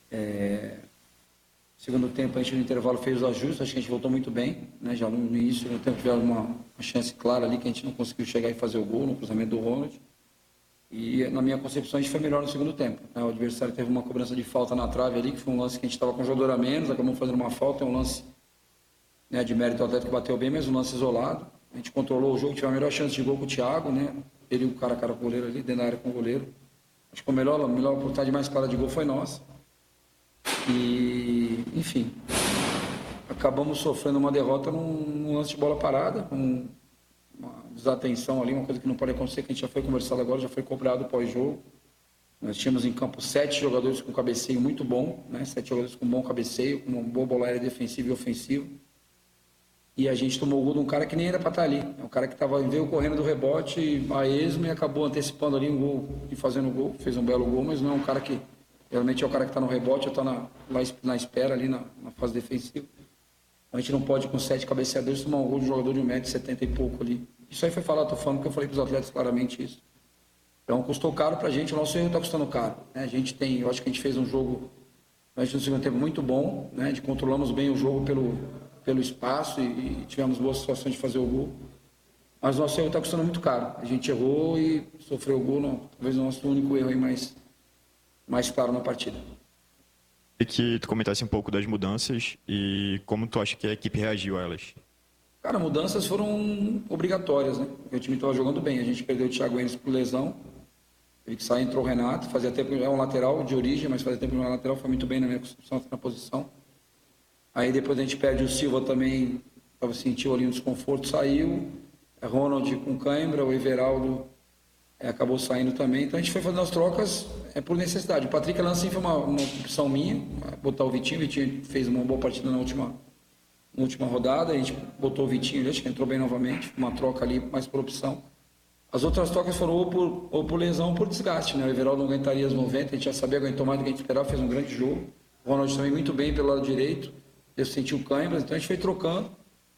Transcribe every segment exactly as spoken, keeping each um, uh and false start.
É, segundo tempo, a gente no intervalo fez os ajustes, acho que a gente voltou muito bem, né? Já no início do tempo tivemos uma, uma chance clara ali que a gente não conseguiu chegar e fazer o gol no cruzamento do Ronald. E na minha concepção a gente foi melhor no segundo tempo, né? O adversário teve uma cobrança de falta na trave ali, que foi um lance que a gente estava com um jogador a menos, acabamos fazendo uma falta, é um lance, né, de mérito do Atlético que bateu bem, mas um lance isolado. A gente controlou o jogo, tive a melhor chance de gol com o Thiago, né? Ele e o cara a cara com o goleiro ali, dentro da área com o goleiro. Acho que a melhor, a melhor oportunidade mais clara de gol foi nossa. E, enfim, acabamos sofrendo uma derrota num, num lance de bola parada, um, uma desatenção ali, uma coisa que não pode acontecer, que a gente já foi conversado agora, já foi cobrado pós-jogo. Nós tínhamos em campo sete jogadores com cabeceio muito bom, né? Sete jogadores com bom cabeceio, com uma boa bola aérea defensiva e ofensiva. E a gente tomou o gol de um cara que nem era para estar ali. É um cara que tava, veio correndo do rebote a esmo e acabou antecipando ali um gol e fazendo o gol. Fez um belo gol, mas não é um cara que... Realmente é o cara que está no rebote ou está na, lá na espera ali na, na fase defensiva. A gente não pode, com sete cabeceadores, tomar um gol de um jogador de um metro e setenta e pouco ali. Isso aí foi falado, estou falando porque eu falei para os atletas claramente isso. Então custou caro para a gente, o nosso erro está custando caro, né? A gente tem, eu acho que a gente fez um jogo, a gente no segundo tempo muito bom, né? De controlamos bem o jogo pelo, pelo espaço e, e tivemos boas situações de fazer o gol. Mas o nosso erro está custando muito caro. A gente errou e sofreu o gol, não, talvez o nosso único erro aí mais, mais claro na partida. E que tu comentasse um pouco das mudanças e como tu acha que a equipe reagiu a elas. Cara, mudanças foram obrigatórias, né? Porque o time estava jogando bem. A gente perdeu o Thiago Enes por lesão. Teve que sair, entrou o Renato. Fazia tempo que é um lateral de origem, mas fazia tempo que não é lateral. Foi muito bem na minha concepção, na posição. Aí depois a gente perde o Silva também. Tava, sentiu ali um desconforto, saiu. É Ronald com cãibra, o Everaldo é, acabou saindo também. Então a gente foi fazendo as trocas é, por necessidade. O Patrick Lançim foi uma, uma opção minha, botar o Vitinho. O Vitinho fez uma boa partida na última Na última rodada, a gente botou o Vitinho, acho que entrou bem novamente, uma troca ali mais por opção. As outras trocas foram ou por, ou por lesão ou por desgaste, né? O Everaldo não aguentaria as noventa, a gente já sabia, aguentou mais do que a gente esperava, fez um grande jogo. O Ronald também muito bem pelo lado direito, eu senti o câimbras, então a gente foi trocando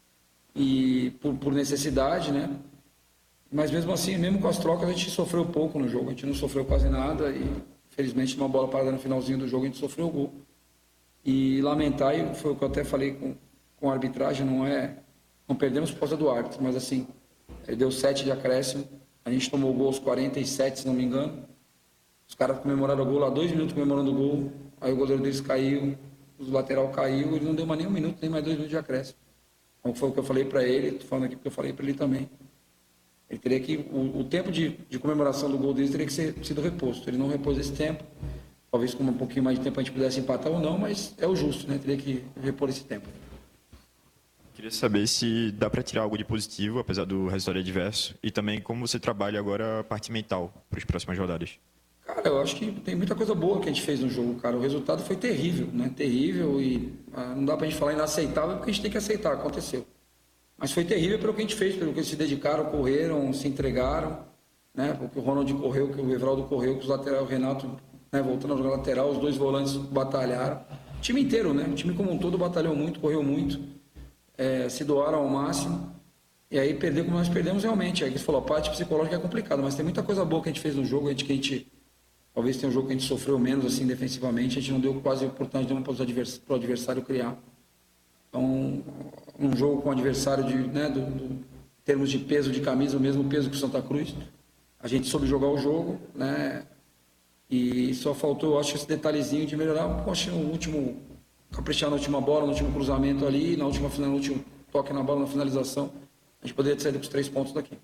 e por, por necessidade, né? Mas mesmo assim, mesmo com as trocas, a gente sofreu pouco no jogo, a gente não sofreu quase nada e felizmente numa bola parada no finalzinho do jogo a gente sofreu o gol. E lamentar, e foi o que eu até falei com com a arbitragem, não é, não perdemos por causa do árbitro, mas assim, ele deu sete de acréscimo, a gente tomou o gol aos quarenta e sete, se não me engano, os caras comemoraram o gol lá, dois minutos comemorando o gol, aí o goleiro deles caiu, o lateral caiu, ele não deu mais nem um minuto, nem mais dois minutos de acréscimo. Então foi o que eu falei para ele, tô falando aqui porque eu falei para ele também. Ele teria que, o, o tempo de, de comemoração do gol deles teria que ser sido reposto, ele não repôs esse tempo, talvez com um pouquinho mais de tempo a gente pudesse empatar ou não, mas é o justo, né, teria que repor esse tempo. Queria saber se dá para tirar algo de positivo, apesar do resultado adverso, e também como você trabalha agora a parte mental para as próximas rodadas. Cara, eu acho que tem muita coisa boa que a gente fez no jogo, cara. O resultado foi terrível, né? Terrível e ah, não dá pra gente falar inaceitável porque a gente tem que aceitar, aconteceu. Mas foi terrível pelo que a gente fez, pelo que eles se dedicaram, correram, se entregaram, né? Porque o Ronald correu, que o Everaldo correu, que os laterais, o Renato, né, voltando a jogar lateral, os dois volantes batalharam. O time inteiro, né? O time como um todo batalhou muito, correu muito. É, se doaram ao máximo, e aí perder como nós perdemos realmente. Aí você falou, a parte psicológica é complicada, mas tem muita coisa boa que a gente fez no jogo, a gente, que a gente, talvez tenha um jogo que a gente sofreu menos assim defensivamente, a gente não deu quase a oportunidade de para o adversário criar. Então, um jogo com o adversário de, né, do, do, em termos de peso de camisa, o mesmo peso que o Santa Cruz, a gente soube jogar o jogo, né, e só faltou, eu acho, esse detalhezinho de melhorar, eu acho, no último... caprichar na última bola, no último cruzamento ali, na última, no último toque na bola, na finalização, a gente poderia ter saído com os três pontos daqui.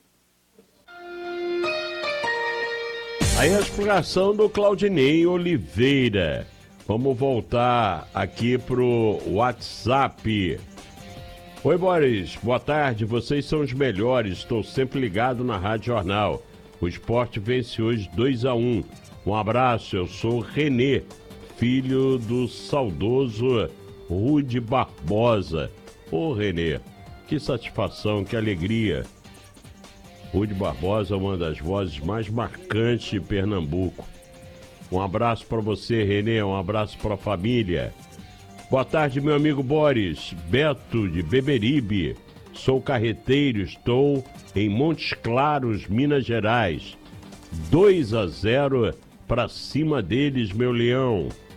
Aí a explicação do Claudinei Oliveira. Vamos voltar aqui pro WhatsApp. Oi, Boris, boa tarde, vocês são os melhores, estou sempre ligado na Rádio Jornal. O Sport vence hoje dois a um. Um abraço, eu sou o Renê, filho do saudoso Rude Barbosa. Ô, Renê, que satisfação, que alegria. Rude Barbosa é uma das vozes mais marcantes de Pernambuco. Um abraço para você, Renê, um abraço para a família. Boa tarde, meu amigo Boris, Beto de Beberibe. Sou carreteiro, estou em Montes Claros, Minas Gerais. dois a zero para cima deles, meu leão.